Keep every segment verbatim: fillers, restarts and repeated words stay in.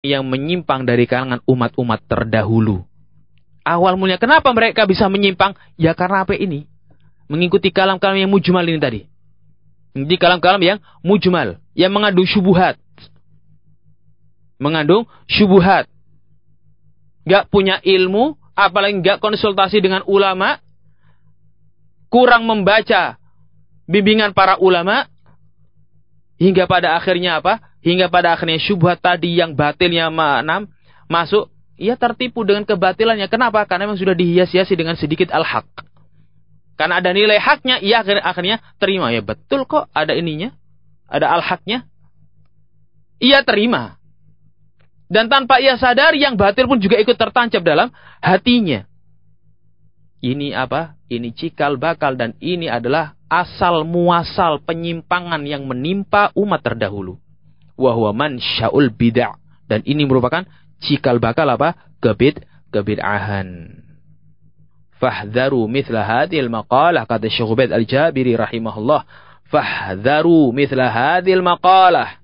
yang menyimpang dari kalangan umat-umat terdahulu. Awal mulanya kenapa mereka bisa menyimpang? Ya karena apa ini? Mengikuti kalam-kalam yang mujmal ini tadi. Di kalam-kalam yang mujmal, yang mengandung syubuhat. Mengandung syubuhat. Gak punya ilmu, apalagi gak konsultasi dengan ulama, kurang membaca bimbingan para ulama, hingga pada akhirnya apa? Hingga pada akhirnya syubhat tadi yang batilnya enam masuk, ia tertipu dengan kebatilannya. Kenapa? Karena memang sudah dihias-hiasi dengan sedikit al-haq. Karena ada nilai haknya, ia akhirnya, akhirnya terima. Ya betul kok, ada ininya, ada al-haqnya. Ia terima. Dan tanpa ia sadar, yang batil pun juga ikut tertancap dalam hatinya. Ini apa? Ini cikal bakal, dan ini adalah asal muasal penyimpangan yang menimpa umat terdahulu. Wahwa mansya'ul bid'ah. Dan ini merupakan cikal bakal apa? Kebid, kebid'ahan. Fahdharu mithla hadhil maqalah, kata Syekh Ubaid Al-Jabiri rahimahullah. Fahdharu mithla hadhil maqalah.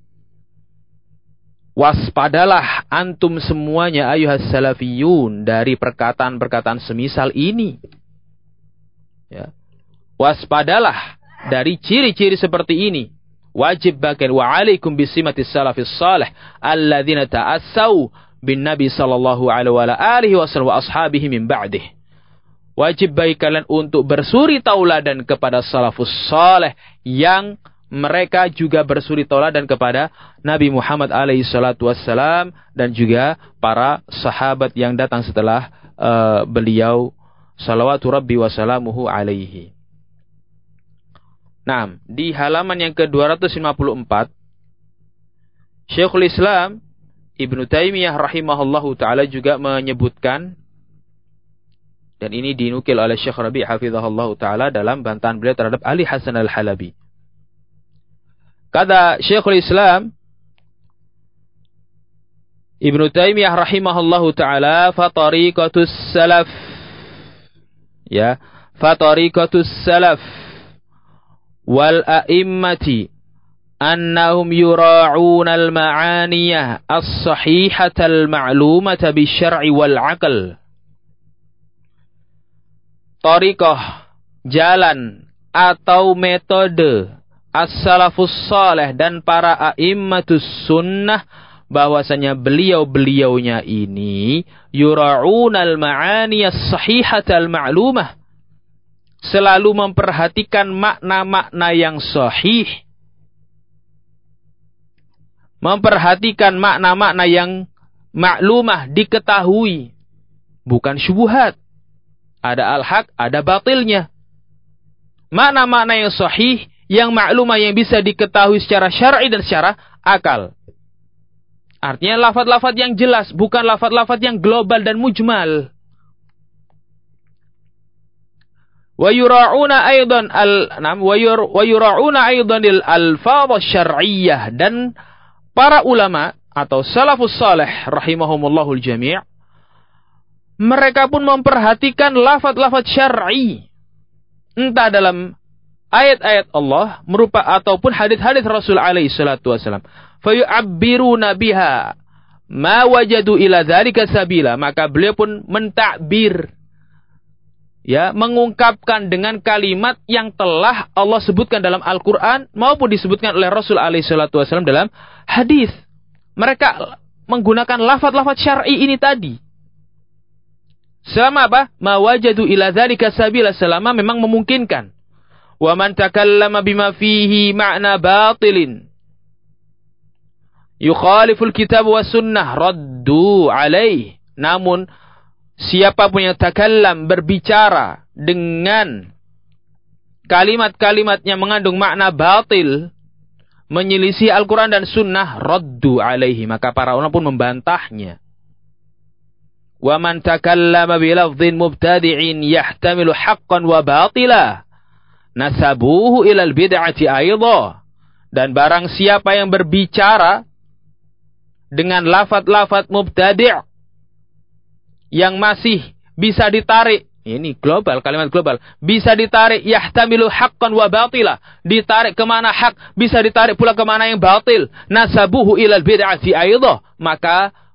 Waspadalah antum semuanya ayuhas salafiyun dari perkataan-perkataan semisal ini. Ya. Waspadalah dari ciri-ciri seperti ini. Wajib bagian wa alaikum bisimatis salafis salih alladzina ta'assau bin nabi sallallahu alaihi wasallam wa ashabihi min ba'dih. Wajib bagi kalian untuk bersuri tauladan kepada salafus salih yang mereka juga bersuri tauladan kepada Nabi Muhammad alaihi salatu wassalam dan juga para sahabat yang datang setelah uh, beliau salawatu rabbi wassalamuhu alaihi. Nah, di halaman yang ke dua ratus lima puluh empat, Syekhul Islam Ibnu Taimiyah rahimahullahu ta'ala juga menyebutkan, dan ini dinukil oleh Syekh Rabi' hafizahullahu ta'ala dalam bantahan beliau terhadap Ali Hasan Al-Halabi. Kata Syekhul Islam Ibnu Taimiyah rahimahullahu ta'ala, fatariqatus salaf, ya, fatariqatus salaf wal a'immati annahum yura'una al-ma'aniyah as-sahihata al-ma'lumata bisyar'i wal aql. Tariqah, jalan atau metode as-salafus salih dan para a'immatus sunnah, bahwasanya beliau-beliaunya ini yura'una al-ma'aniyah as-sahihata al-ma'lumah, selalu memperhatikan makna-makna yang sahih, memperhatikan makna-makna yang maklumah, diketahui, bukan syubhat. Ada al-haq, ada batilnya. Makna-makna yang sahih, yang maklumah, yang bisa diketahui secara syar'i dan secara akal. Artinya lafaz-lafaz yang jelas, bukan lafaz-lafaz yang global dan mujmal. Wa yura'una aidan al-nam wa yura'una aidan al-alfaz asy-syar'iyyah, dan para ulama atau salafus salih rahimahumullahul jami', mereka pun memperhatikan lafaz-lafaz syar'i, entah dalam ayat-ayat Allah merupa ataupun hadis-hadis Rasul alaihi salatu wasallam. Fa yu'abbiruna biha ma wajadu ila dzalika sabila, maka beliau pun mentakbir, ya, mengungkapkan dengan kalimat yang telah Allah sebutkan dalam Al-Quran maupun disebutkan oleh Rasul alaihi salatu wasallam dalam hadis. Mereka menggunakan lafaz-lafaz syar'i ini tadi. Selama apa? Ma wajadu ila dzalika sabila, selama memang memungkinkan. Wa man takallama bima fihi ma'na batilin yukhaliful kitab wa sunnah raddu alaih. Namun siapapun yang takallam, berbicara dengan kalimat-kalimat yang mengandung makna batil, menyelisih Al-Quran dan Sunnah, raddu alaihi, maka para ulama pun membantahnya. Wa man takallama bilafdhin mubtadi'in yahtamilu haqqan wa batila nasabuhu ilal bid'ati aidha. Dan barang siapa yang berbicara dengan lafaz-lafaz mubtadi' yang masih bisa ditarik, ini global, kalimat global, bisa ditarik yahtamilu haqqan wa batila, ditarik kemana hak, bisa ditarik pula kemana yang batil, nasabuhu ilal bid'ati aidha, maka